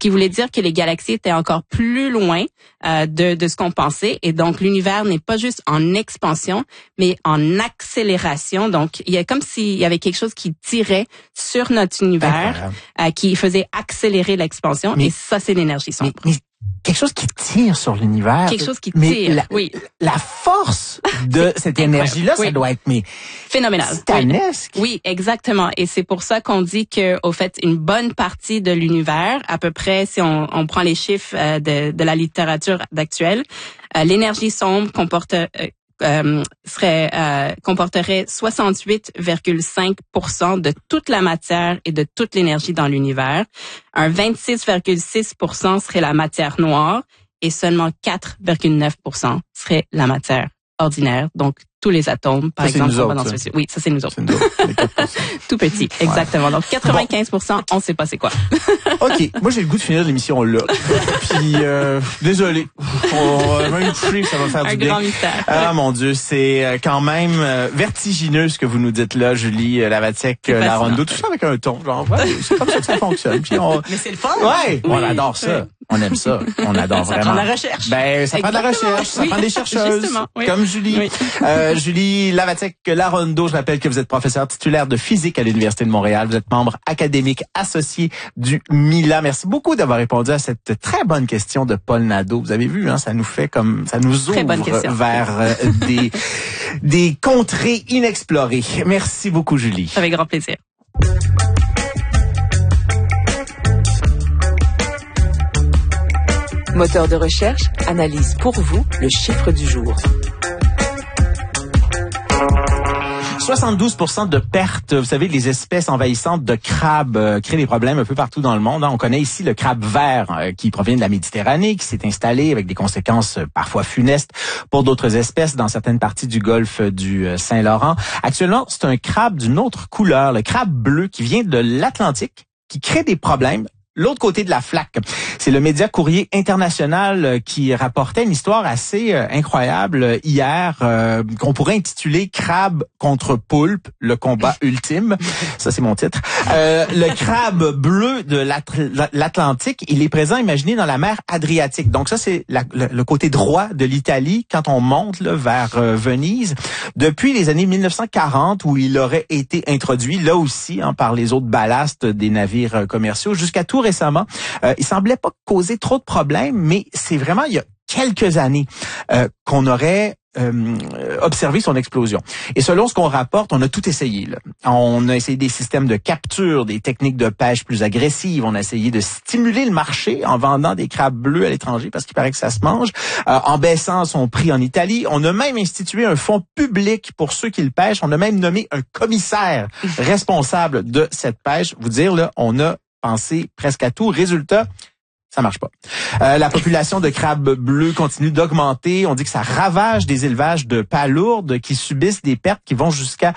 qui voulait dire que les galaxies étaient encore plus loin de ce qu'on pensait. Et donc, l'univers n'est pas juste en expansion, mais en accélération. Donc, il y a comme s'il y avait quelque chose qui tirait sur notre univers, qui faisait accélérer l'expansion. Et ça, c'est l'énergie sombre. Mais quelque chose qui tire sur l'univers. Quelque chose qui tire, oui. La force de cette énergie-là, ça doit être phénoménal. Titanesque. Oui, exactement. Et c'est pour ça qu'on dit que, au fait, une bonne partie de l'univers, à peu près, si on prend les chiffres de la littérature actuelle, l'énergie sombre comporterait 68,5% de toute la matière et de toute l'énergie dans l'univers. Un 26,6% serait la matière noire et seulement 4,9% serait la matière ordinaire. Donc, tous les atomes, par exemple, sont pas dans ce. Oui, ça c'est nous autres. C'est nous autres, les 4%. Tout petit, exactement. Donc 95%, on sait pas c'est quoi. OK, moi j'ai le goût de finir l'émission là. Puis désolé. On va même coucher, ça va faire du bien. Un grand mystère. Ah mon Dieu, c'est quand même vertigineux ce que vous nous dites là, Julie Lavatiec, Larondo, tout ça avec un ton. Genre, ouais, c'est comme ça que ça fonctionne. Puis Mais c'est le fun. Ouais, on adore ça. On aime ça. On adore ça vraiment. Ça prend de la recherche. Ben, ça prend de la recherche. Ça prend des chercheuses. Comme Julie. Oui. Julie Lavatiec Larondo, je rappelle que vous êtes professeur titulaire de physique à l'Université de Montréal. Vous êtes membre académique associé du MILA. Merci beaucoup d'avoir répondu à cette très bonne question de Paul Nadeau. Vous avez vu, hein, ça nous ouvre vers des contrées inexplorées. Merci beaucoup, Julie. Avec grand plaisir. Moteur de recherche analyse pour vous le chiffre du jour. 72% de pertes, vous savez, les espèces envahissantes de crabes créent des problèmes un peu partout dans le monde. On connaît ici le crabe vert qui provient de la Méditerranée, qui s'est installé avec des conséquences parfois funestes pour d'autres espèces dans certaines parties du golfe du Saint-Laurent. Actuellement, c'est un crabe d'une autre couleur, le crabe bleu qui vient de l'Atlantique, qui crée des problèmes. L'autre côté de la flaque, c'est le média Courrier International qui rapportait une histoire assez incroyable hier qu'on pourrait intituler Crabe contre poulpe, le combat ultime. Ça, c'est mon titre. Le crabe bleu de l'Atlantique, il est présent, imaginez, dans la mer Adriatique. Donc ça, c'est le côté droit de l'Italie quand on monte là, vers Venise. Depuis les années 1940, où il aurait été introduit, là aussi, par les autres ballasts des navires commerciaux, jusqu'à tout récemment. Il semblait pas causer trop de problèmes, mais c'est vraiment il y a quelques années qu'on aurait observé son explosion. Et selon ce qu'on rapporte, on a tout essayé. Là. On a essayé des systèmes de capture, des techniques de pêche plus agressives. On a essayé de stimuler le marché en vendant des crabes bleus à l'étranger parce qu'il paraît que ça se mange, en baissant son prix en Italie. On a même institué un fonds public pour ceux qui le pêchent. On a même nommé un commissaire responsable de cette pêche. Vous dire, là, on a pensé presque à tout. Résultat, ça marche pas. La population de crabes bleus continue d'augmenter. On dit que ça ravage des élevages de palourdes qui subissent des pertes qui vont jusqu'à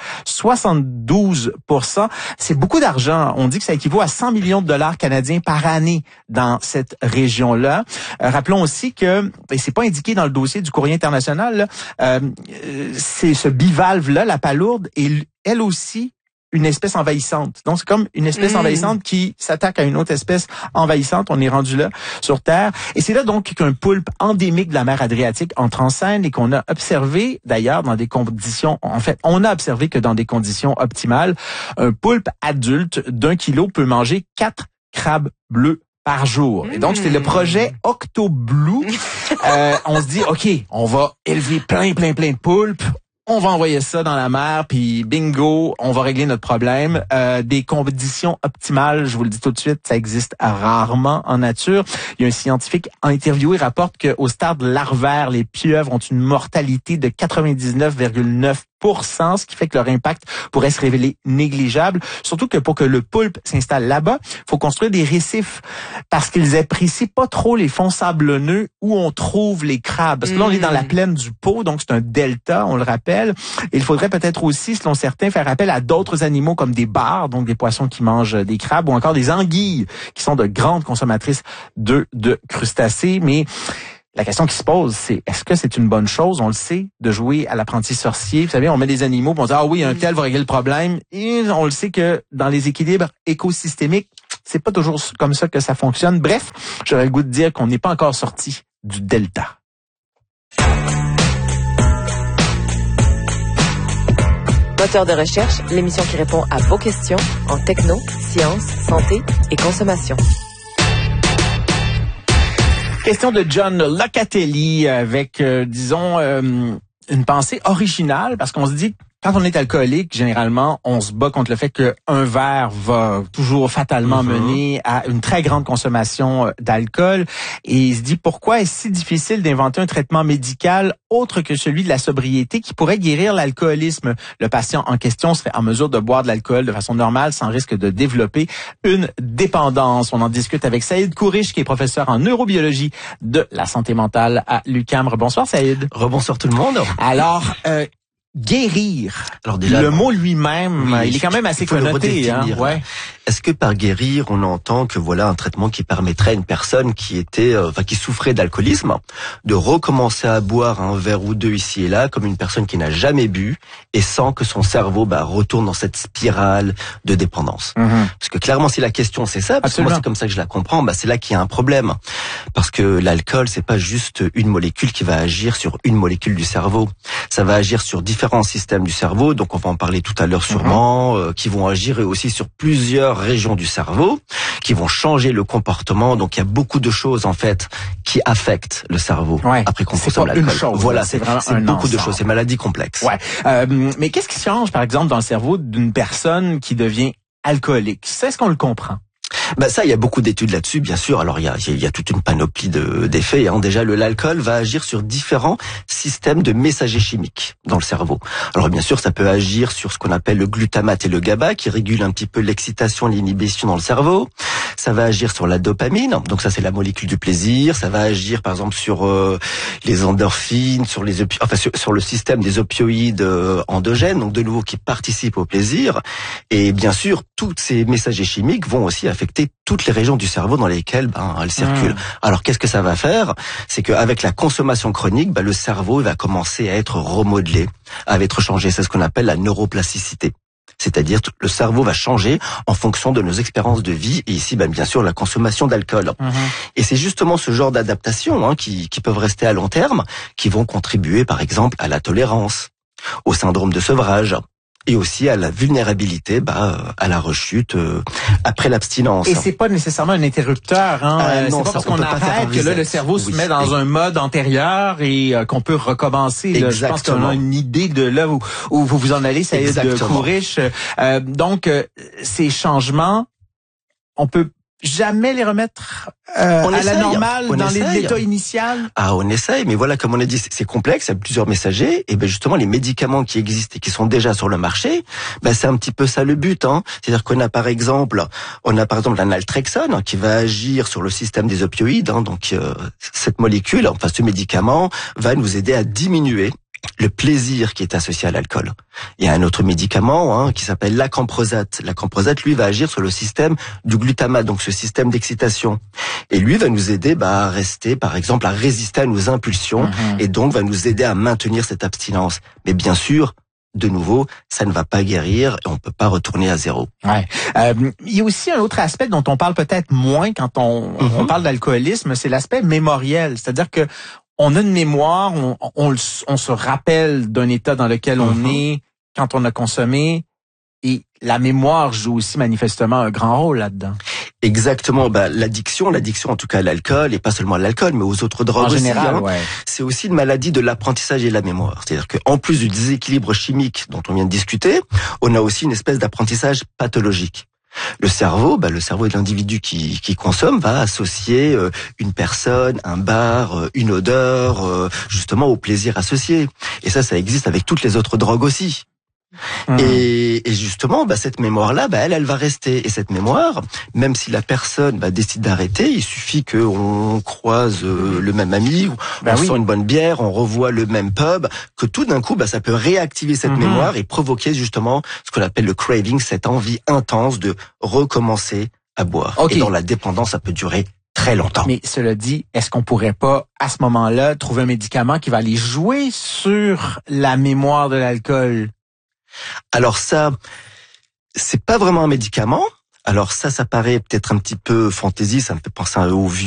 72%. C'est beaucoup d'argent. On dit que ça équivaut à 100 millions de dollars canadiens par année dans cette région-là. Rappelons aussi que, et c'est pas indiqué dans le dossier du Courrier International, là, c'est ce bivalve-là, la palourde, et elle aussi une espèce envahissante. Donc, c'est comme une espèce envahissante qui s'attaque à une autre espèce envahissante. On est rendu là, sur Terre. Et c'est là donc qu'un poulpe endémique de la mer Adriatique entre en scène et qu'on a observé, d'ailleurs, dans des conditions... En fait, on a observé que dans des conditions optimales, un poulpe adulte d'1 kilo peut manger 4 crabes bleus par jour. Et donc, c'était le projet OctoBlue. On se dit, OK, on va élever plein de poulpes. On va envoyer ça dans la mer, puis bingo, on va régler notre problème. Des conditions optimales, je vous le dis tout de suite, ça existe rarement en nature. Il y a un scientifique interviewé rapporte qu'au stade larvaire, les pieuvres ont une mortalité de 99,9%, ce qui fait que leur impact pourrait se révéler négligeable. Surtout que pour que le poulpe s'installe là-bas, il faut construire des récifs parce qu'ils apprécient pas trop les fonds sablonneux où on trouve les crabes. Parce que là, on est dans la plaine du Pô, donc c'est un delta, on le rappelle. Et il faudrait peut-être aussi, selon certains, faire appel à d'autres animaux comme des bars, donc des poissons qui mangent des crabes, ou encore des anguilles, qui sont de grandes consommatrices de crustacés. Mais la question qui se pose, c'est est-ce que c'est une bonne chose, on le sait, de jouer à l'apprenti sorcier? Vous savez, on met des animaux, puis on dit « Ah oui, un tel va régler le problème. » Et on le sait que dans les équilibres écosystémiques, c'est pas toujours comme ça que ça fonctionne. Bref, j'aurais le goût de dire qu'on n'est pas encore sorti du delta. Moteur de recherche, l'émission qui répond à vos questions en techno, sciences, santé et consommation. Question de John Locatelli avec, disons, une pensée originale, parce qu'on se dit, quand on est alcoolique, généralement, on se bat contre le fait qu'un verre va toujours fatalement mener à une très grande consommation d'alcool. Et il se dit, pourquoi est-ce si difficile d'inventer un traitement médical autre que celui de la sobriété qui pourrait guérir l'alcoolisme? Le patient en question serait en mesure de boire de l'alcool de façon normale sans risque de développer une dépendance. On en discute avec Saïd Kourish, qui est professeur en neurobiologie de la santé mentale à l'UQAM. Bonsoir, Saïd. Rebonsoir tout le monde. Alors, guérir. Alors déjà, le mot lui-même, oui, il est quand même assez connoté. Hein? Ouais. Est-ce que par guérir, on entend que voilà un traitement qui permettrait à une personne qui était, qui souffrait d'alcoolisme, de recommencer à boire un verre ou deux ici et là, comme une personne qui n'a jamais bu, et sans que son cerveau retourne dans cette spirale de dépendance. Parce que clairement, si la question c'est ça, parce que moi c'est comme ça que je la comprends, c'est là qu'il y a un problème. Parce que l'alcool, c'est pas juste une molécule qui va agir sur une molécule du cerveau. Ça va agir sur différents systèmes du cerveau, donc on va en parler tout à l'heure sûrement, qui vont agir aussi sur plusieurs régions du cerveau, qui vont changer le comportement. Donc il y a beaucoup de choses en fait qui affectent le cerveau après qu'on consomme l'alcool. Voilà, c'est beaucoup de choses, c'est maladie complexe. Ouais. Mais qu'est-ce qui change par exemple dans le cerveau d'une personne qui devient alcoolique? Est-ce qu'on le comprend? Ça, il y a beaucoup d'études là-dessus, bien sûr. Alors, il y a toute une panoplie d'effets. Déjà, l'alcool va agir sur différents systèmes de messagers chimiques dans le cerveau. Alors, bien sûr, ça peut agir sur ce qu'on appelle le glutamate et le GABA, qui régulent un petit peu l'excitation, l'inhibition dans le cerveau. Ça va agir sur la dopamine. Donc, ça, c'est la molécule du plaisir. Ça va agir, par exemple, sur les endorphines, sur sur le système des opioïdes endogènes, donc de nouveau qui participent au plaisir. Et bien sûr, tous ces messagers chimiques vont aussi affecter toutes les régions du cerveau dans lesquelles elles circulent. Alors qu'est-ce que ça va faire? C'est qu'avec la consommation chronique, le cerveau va commencer à être remodelé, à être changé. C'est ce qu'on appelle la neuroplasticité. C'est-à-dire que le cerveau va changer en fonction de nos expériences de vie et ici, bien sûr, la consommation d'alcool. Et c'est justement ce genre d'adaptation qui peuvent rester à long terme, qui vont contribuer, par exemple, à la tolérance, au syndrome de sevrage, et aussi à la vulnérabilité, à la rechute après l'abstinence. Et c'est pas nécessairement un interrupteur, non, c'est pas parce qu'on arrête que là le cerveau se met dans un mode antérieur et qu'on peut recommencer. Là, je pense qu'on a une idée de là où vous en allez, ça est de Kourish. Donc ces changements, on peut jamais les remettre à la normale dans l'état initial? On essaye, mais voilà, comme on a dit, c'est complexe, il y a plusieurs messagers, et justement, les médicaments qui existent et qui sont déjà sur le marché, c'est un petit peu ça le but, C'est-à-dire qu'on a par exemple un naltrexone qui va agir sur le système des opioïdes, donc cette molécule, ce médicament va nous aider à diminuer le plaisir qui est associé à l'alcool. Il y a un autre médicament qui s'appelle l'acamprosate. L'acamprosate, lui, va agir sur le système du glutamate, donc ce système d'excitation. Et lui va nous aider à rester, par exemple, à résister à nos impulsions et donc va nous aider à maintenir cette abstinence. Mais bien sûr, de nouveau, ça ne va pas guérir et on peut pas retourner à zéro. Il y a aussi un autre aspect dont on parle peut-être moins quand on parle d'alcoolisme, c'est l'aspect mémoriel. C'est-à-dire que on a une mémoire, on se rappelle d'un état dans lequel on est quand on a consommé, et la mémoire joue aussi manifestement un grand rôle là-dedans. Exactement, l'addiction en tout cas à l'alcool, et pas seulement à l'alcool, mais aux autres drogues en général, c'est aussi une maladie de l'apprentissage et de la mémoire. C'est-à-dire qu'en plus du déséquilibre chimique dont on vient de discuter, on a aussi une espèce d'apprentissage pathologique. Le cerveau de l'individu qui consomme va associer une personne, un bar, une odeur, justement au plaisir associé. Et ça existe avec toutes les autres drogues aussi. Et justement, cette mémoire-là, elle va rester. Et cette mémoire, même si la personne décide d'arrêter, il suffit qu'on croise le même ami, on sent une bonne bière, on revoit le même pub, que tout d'un coup, ça peut réactiver cette mémoire et provoquer justement ce qu'on appelle le craving, cette envie intense de recommencer à boire. Et dans la dépendance, ça peut durer très longtemps. Mais cela dit, est-ce qu'on pourrait pas, à ce moment-là, trouver un médicament qui va aller jouer sur la mémoire de l'alcool? Alors ça, c'est pas vraiment un médicament. Alors ça paraît peut-être un petit peu fantaisie, ça me fait penser aux vieux